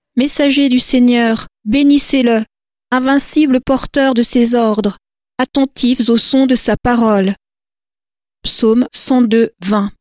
Messager du Seigneur, bénissez-le, invincible porteur de ses ordres, attentifs au son de sa parole. Psaume 102, 20.